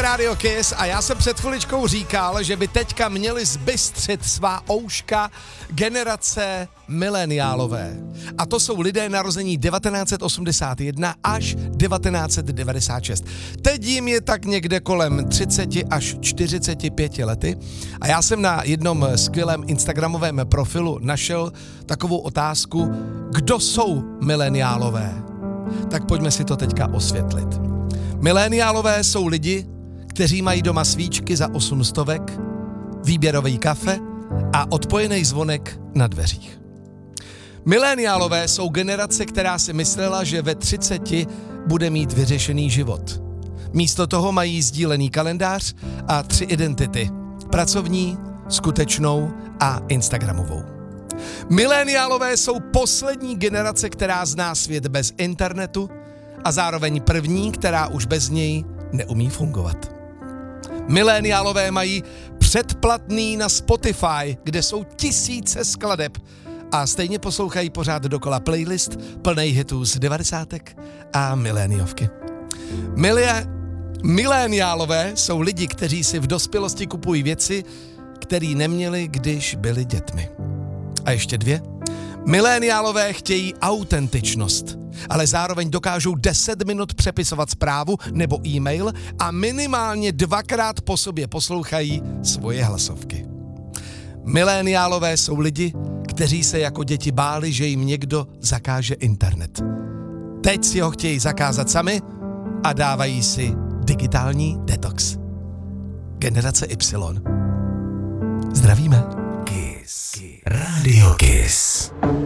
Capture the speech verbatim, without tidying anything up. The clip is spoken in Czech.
Radio Kiss a já jsem před chviličkou říkal, že by teďka měli zbystřit svá ouška generace mileniálové. A to jsou lidé narození devatenáct set osmdesát jedna až devatenáct set devadesát šest. Teď jim je tak někde kolem třicet až čtyřicet pět lety a já jsem na jednom skvělém instagramovém profilu našel takovou otázku, kdo jsou mileniálové. Tak pojďme si to teďka osvětlit. Mileniálové jsou lidi, kteří mají doma svíčky za osm stovek, výběrový kafe a odpojený zvonek na dveřích. Mileniálové jsou generace, která si myslela, že ve třiceti bude mít vyřešený život. Místo toho mají sdílený kalendář a tři identity. Pracovní, skutečnou a instagramovou. Mileniálové jsou poslední generace, která zná svět bez internetu a zároveň první, která už bez něj neumí fungovat. Mileniálové mají předplatný na Spotify, kde jsou tisíce skladeb a stejně poslouchají pořád dokola playlist plnej hitů z devadesátek a miléniovky. Milie, mileniálové jsou lidi, kteří si v dospělosti kupují věci, které neměli, když byli dětmi. A ještě dvě. Mileniálové chtějí autentičnost, ale zároveň dokážou deset minut přepisovat zprávu nebo e-mail a minimálně dvakrát po sobě poslouchají svoje hlasovky. Mileniálové jsou lidi, kteří se jako děti báli, že jim někdo zakáže internet. Teď si ho chtějí zakázat sami a dávají si digitální detox. Generace Y. Zdravíme. Kiss. Radio Kiss.